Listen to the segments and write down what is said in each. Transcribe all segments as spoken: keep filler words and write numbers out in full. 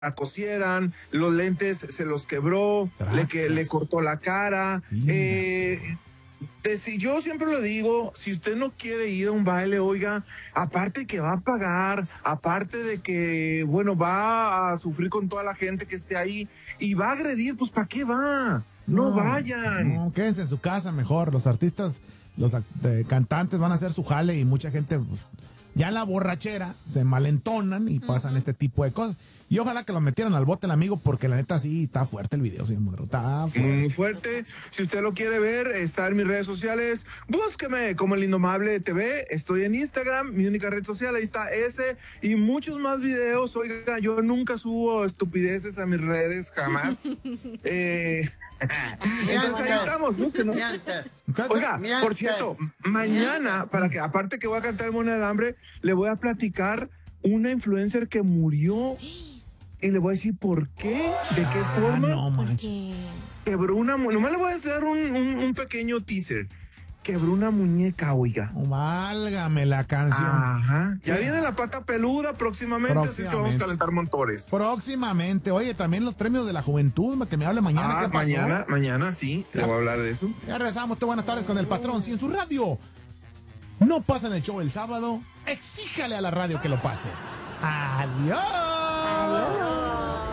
la cosieran, los lentes se los quebró, le, que, le cortó la cara. Eh, de, si yo siempre lo digo, si usted no quiere ir a un baile, oiga, aparte que va a pagar, aparte de que, bueno, va a sufrir con toda la gente que esté ahí y va a agredir, pues ¿para qué va? No, no vayan. No, quédense en su casa mejor. Los artistas, los eh, cantantes van a hacer su jale y mucha gente... Pues, ya en la borrachera se malentonan y pasan uh-huh. este tipo de cosas. Y ojalá que lo metieran al bote el amigo, porque la neta sí está fuerte el video, señor Modero. Está fuerte. Muy fuerte. Si usted lo quiere ver, está en mis redes sociales. Búsqueme como El Indomable T V. Estoy en Instagram, mi única red social. Ahí está ese y muchos más videos. Oiga, yo nunca subo estupideces a mis redes, jamás. eh... Entonces ahí estamos, búsquenos. Oiga, por cierto, mañana, para que aparte que voy a cantar el Moneda del Hambre, le voy a platicar una influencer que murió y le voy a decir por qué, de qué ah, forma. No manches. Quebró una, nomás le voy a dar un, un, un pequeño teaser. Quebró una muñeca, oiga. Oh, válgame la canción. Ajá. Ya ¿Qué? Viene la pata peluda próximamente, próximamente, así que vamos a calentar motores. Próximamente. Oye, también los premios de la juventud, que me hable mañana. Ah, ¿qué pasó? mañana, mañana sí, ya. Le voy a hablar de eso. Ya regresamos, te buenas tardes con el patrón. Si en su radio no pasan el show el sábado, exíjale a la radio que lo pase. Adiós. Adiós.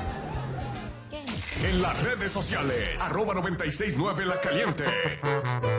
En las redes sociales, arroba noventa y seis nueve La Caliente.